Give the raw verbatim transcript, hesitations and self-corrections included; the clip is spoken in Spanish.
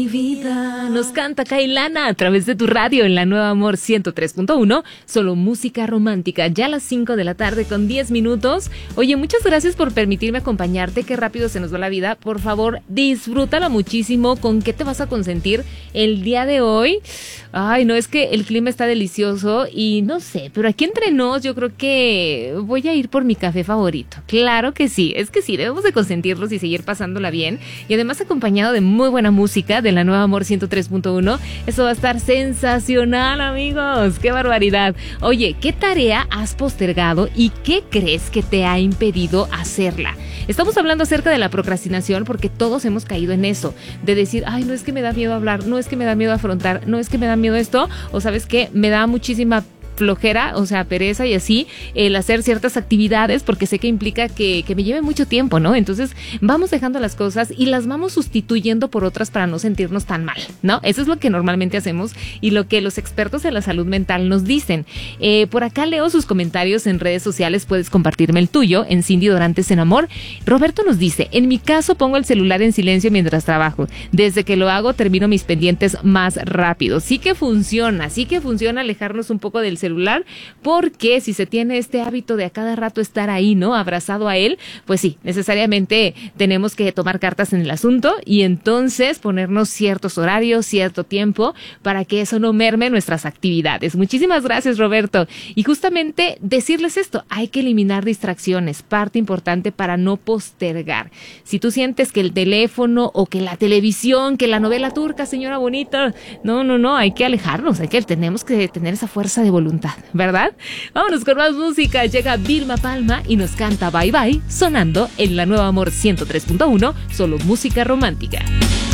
Mi vida, nos canta Kailana a través de tu radio en la Nueva Amor ciento tres punto uno, solo música romántica, ya a las cinco de la tarde con diez minutos. Oye, muchas gracias por permitirme acompañarte, qué rápido se nos va la vida. Por favor, disfrútala muchísimo. ¿Con qué te vas a consentir el día de hoy? Ay, no, es que el clima está delicioso y no sé, pero aquí entre nos yo creo que voy a ir por mi café favorito. Claro que sí, es que sí, debemos de consentirlos y seguir pasándola bien, y además acompañado de muy buena música de la Nueva Amor ciento tres punto uno. Eso va a estar sensacional, amigos. ¡Qué barbaridad! Oye, ¿qué tarea has postergado y qué crees que te ha impedido hacerla? Estamos hablando acerca de la procrastinación porque todos hemos caído en eso, de decir, ay, no es que me da miedo hablar, no es que me da miedo afrontar, no es que me da miedo esto, o sabes qué, me da muchísima flojera, o sea, pereza y así, el hacer ciertas actividades porque sé que implica que, que me lleve mucho tiempo, ¿no? Entonces vamos dejando las cosas y las vamos sustituyendo por otras para no sentirnos tan mal, ¿no? Eso es lo que normalmente hacemos y lo que los expertos en la salud mental nos dicen. Eh, por acá leo sus comentarios en redes sociales, puedes compartirme el tuyo en Cindy Dorantes en Amor. Roberto nos dice, en mi caso pongo el celular en silencio mientras trabajo. Desde que lo hago termino mis pendientes más rápido. Sí que funciona, sí que funciona alejarnos un poco del celular, porque si se tiene este hábito de a cada rato estar ahí, ¿no? Abrazado a él, pues sí, necesariamente tenemos que tomar cartas en el asunto y entonces ponernos ciertos horarios, cierto tiempo, para que eso no merme nuestras actividades. Muchísimas gracias, Roberto. Y justamente decirles esto, hay que eliminar distracciones, parte importante para no postergar. Si tú sientes que el teléfono o que la televisión, que la novela turca, señora bonita, no, no, no, hay que alejarnos, hay que, tenemos que tener esa fuerza de voluntad, ¿verdad? Vámonos con más música. Llega Vilma Palma y nos canta Bye Bye, sonando en la Nueva Amor ciento tres punto uno, solo música romántica.